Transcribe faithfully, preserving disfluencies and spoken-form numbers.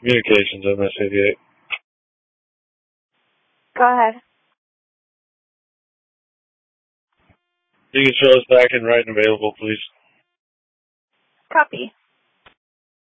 Communications, M S eighty-eight. Go ahead. You can show us back in writing available, please. Copy.